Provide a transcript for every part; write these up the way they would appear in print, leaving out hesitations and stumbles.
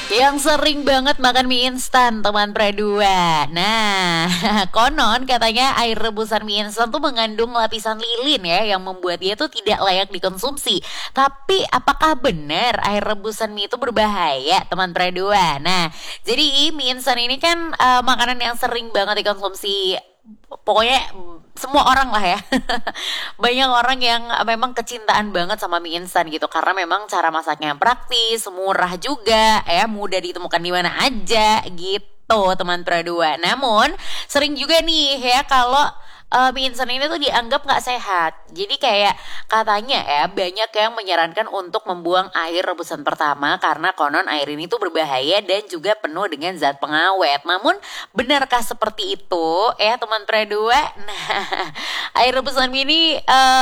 Yang sering banget makan mie instan teman Pradua. Nah, konon katanya air rebusan mie instan tuh mengandung lapisan lilin ya yang membuat dia tuh tidak layak dikonsumsi. Tapi apakah benar air rebusan mie itu berbahaya teman Pradua? Nah, jadi mie instan ini kan makanan yang sering banget dikonsumsi, pokoknya semua orang lah ya. Banyak orang yang memang kecintaan banget sama mie instan gitu karena memang cara masaknya praktis, murah juga, ya mudah ditemukan di mana aja gitu teman Pradua. Namun sering juga nih ya kalau mie instan ini tuh dianggap nggak sehat. Jadi kayak katanya ya banyak yang menyarankan untuk membuang air rebusan pertama karena konon air ini tuh berbahaya dan juga penuh dengan zat pengawet. Namun benarkah seperti itu ya teman Pradua? Nah, air rebusan mie ini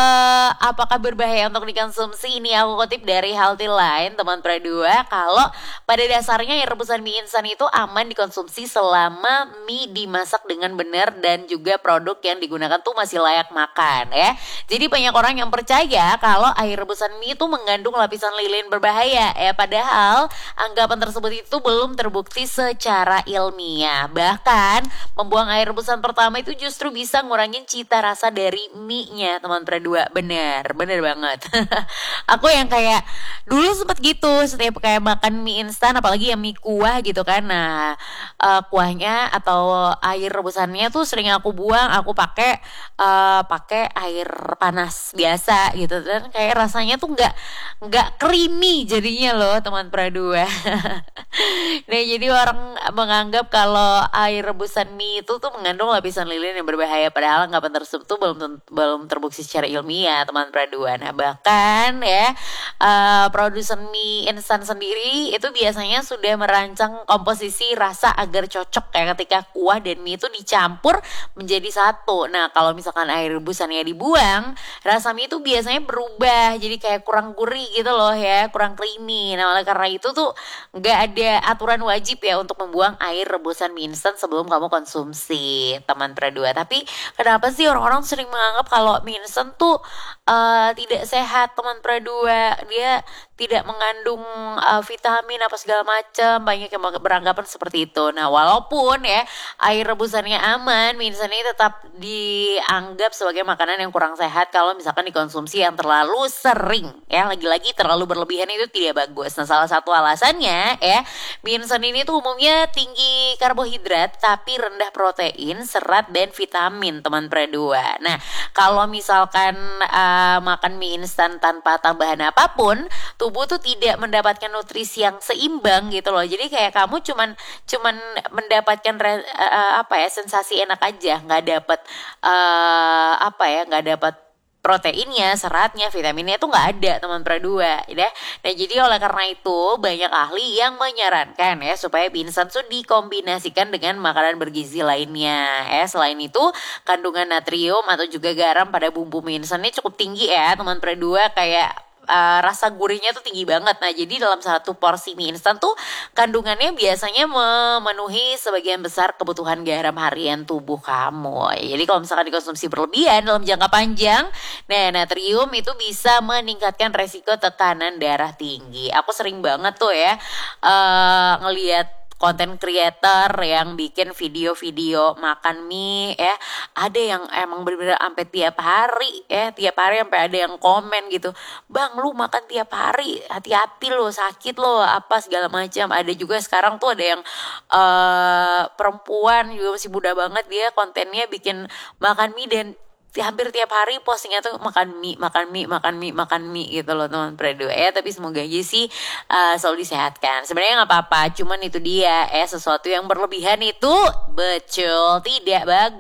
apakah berbahaya untuk dikonsumsi? Ini aku kutip dari Healthy Line teman Pradua. Kalau pada dasarnya air rebusan mie instan itu aman dikonsumsi selama mie dimasak dengan benar dan juga produk yang digunakan tuh masih layak makan ya. Jadi banyak orang yang percaya kalau air rebusan mie itu mengandung lapisan lilin berbahaya ya. Padahal anggapan tersebut itu belum terbukti secara ilmiah. Bahkan membuang air rebusan pertama itu justru bisa ngurangin cita rasa dari mie-nya teman Pradua. Bener banget. Aku yang kayak dulu sempet gitu setiap kayak makan mie instan apalagi yang mie kuah gitu kan. Nah kuahnya atau air rebusannya tuh sering aku buang, aku pakai air panas biasa gitu dan kayak rasanya tuh nggak creamy jadinya loh teman Pradua. Nah jadi orang menganggap kalau air rebusan mie itu tuh mengandung lapisan lilin yang berbahaya padahal anggapan tersebut tuh belum terbukti secara ilmiah teman Pradua. Nah bahkan ya produsen mie instan sendiri itu biasanya sudah merancang komposisi rasa agar cocok kayak ketika kuah dan mie itu dicampur menjadi satu. Nah kalau misalkan air rebusannya dibuang, rasa mie itu biasanya berubah jadi kayak kurang gurih gitu loh ya, kurang creamy. Nah oleh karena itu tuh nggak ada aturan wajib ya untuk membuang air rebusan mie instan sebelum kamu konsumsi teman Pradua. Tapi kenapa sih orang-orang sering menganggap kalau mie instan tuh tidak sehat teman Pradua? Dia tidak mengandung vitamin apa segala macam, banyak yang beranggapan seperti itu. Nah walaupun ya air rebusannya aman, mie instan ini tetap dianggap sebagai makanan yang kurang sehat kalau misalkan dikonsumsi yang terlalu sering ya. Lagi-lagi terlalu berlebihan itu tidak bagus. Nah salah satu alasannya ya mie instan ini tuh umumnya tinggi karbohidrat tapi rendah protein, serat dan vitamin teman Pradua. Nah kalau misalkan makan mie instan tanpa tambahan apapun, tubuh tuh tidak mendapatkan nutrisi yang seimbang gitu loh. Jadi kayak kamu cuman mendapatkan sensasi enak aja, nggak dapat nggak dapat proteinnya, seratnya, vitaminnya itu nggak ada teman Pradua ya. Nah jadi oleh karena itu banyak ahli yang menyarankan ya supaya mie instan tuh dikombinasikan dengan makanan bergizi lainnya ya. Selain itu kandungan natrium atau juga garam pada bumbu mie instan ini cukup tinggi ya teman Pradua, kayak rasa gurihnya tuh tinggi banget. Nah jadi dalam satu porsi mie instan tuh kandungannya biasanya memenuhi sebagian besar kebutuhan garam harian tubuh kamu. Jadi kalau misalkan dikonsumsi berlebihan dalam jangka panjang, nah natrium itu bisa meningkatkan resiko tekanan darah tinggi. Aku sering banget tuh ya ngelihat konten creator yang bikin video-video makan mie ya. Ada yang emang bener-bener sampai tiap hari sampai ada yang komen gitu, "Bang, lu makan tiap hari, hati-hati lo, sakit lo, apa segala macam." Ada juga sekarang tuh ada yang perempuan juga masih muda banget, dia kontennya bikin makan mie dan hampir tiap hari postingnya tuh makan mie gitu loh teman Pradua ya. Tapi semoga aja sih selalu disehatkan. Sebenarnya nggak apa-apa, cuman itu dia sesuatu yang berlebihan itu betul tidak bagus.